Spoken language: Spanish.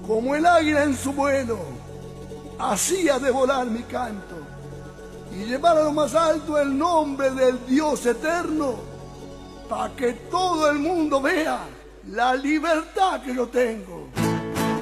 como el águila en su vuelo, hacía de volar mi canto y llevar a lo más alto el nombre del Dios eterno, para que todo el mundo vea la libertad que yo tengo.